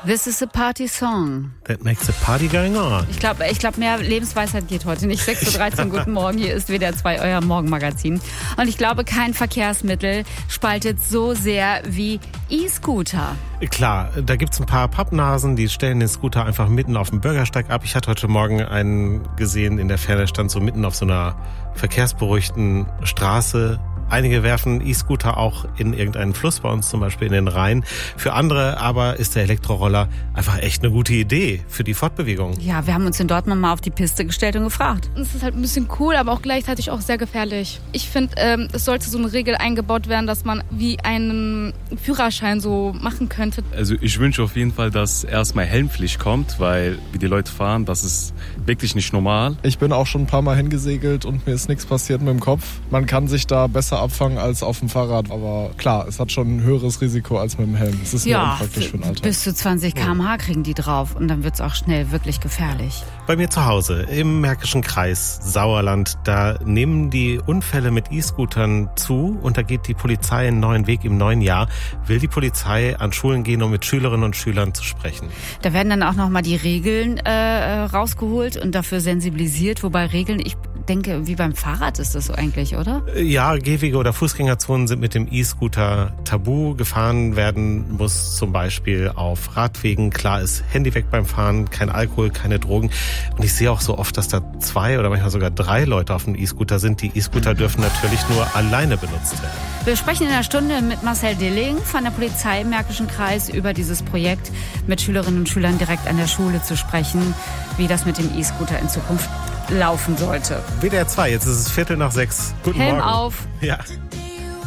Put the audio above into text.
This is a party song. That makes a party going on. Ich glaube, mehr Lebensweisheit geht heute nicht. 6:13 Uhr, guten Morgen, hier ist WDR 2, euer Morgenmagazin. Und ich glaube, kein Verkehrsmittel spaltet so sehr wie E-Scooter. Klar, da gibt's ein paar Pappnasen, die stellen den Scooter einfach mitten auf dem Bürgersteig ab. Ich hatte heute Morgen einen gesehen, in der Ferne stand so mitten auf so einer verkehrsberuhigten Straße. Einige werfen E-Scooter auch in irgendeinen Fluss, bei uns zum Beispiel in den Rhein. Für andere aber ist der Elektroroller einfach echt eine gute Idee für die Fortbewegung. Ja, wir haben uns in Dortmund mal auf die Piste gestellt und gefragt. Es ist halt ein bisschen cool, aber auch gleichzeitig auch sehr gefährlich. Ich finde, es sollte so eine Regel eingebaut werden, dass man wie einen Führerschein so machen könnte. Also ich wünsche auf jeden Fall, dass erstmal Helmpflicht kommt, weil wie die Leute fahren, das ist wirklich nicht normal. Ich bin auch schon ein paar Mal hingesegelt und mir ist nichts passiert mit dem Kopf. Man kann sich da besser abfangen als auf dem Fahrrad. Aber klar, es hat schon ein höheres Risiko als mit dem Helm. Es ist nur unpraktisch für den Alltag. Bis zu 20 km/h kriegen die drauf und dann wird es auch schnell wirklich gefährlich. Bei mir zu Hause im Märkischen Kreis, Sauerland, da nehmen die Unfälle mit E-Scootern zu und da geht die Polizei einen neuen Weg im neuen Jahr. Will die Polizei an Schulen gehen, um mit Schülerinnen und Schülern zu sprechen. Da werden dann auch nochmal die Regeln rausgeholt und dafür sensibilisiert. Wobei Regeln, ich denke, wie beim Fahrrad ist das so eigentlich, oder? Ja, Gehwege oder Fußgängerzonen sind mit dem E-Scooter tabu. Gefahren werden muss zum Beispiel auf Radwegen. Klar ist Handy weg beim Fahren, kein Alkohol, keine Drogen. Und ich sehe auch so oft, dass da 2 oder manchmal sogar 3 Leute auf dem E-Scooter sind. Die E-Scooter dürfen natürlich nur alleine benutzt werden. Wir sprechen in einer Stunde mit Marcel Dilling von der Polizei im Märkischen Kreis über dieses Projekt, mit Schülerinnen und Schülern direkt an der Schule zu sprechen, wie das mit dem E-Scooter in Zukunft laufen sollte. WDR 2, jetzt ist es 5:45. Guten Helm Morgen. auf. Ja.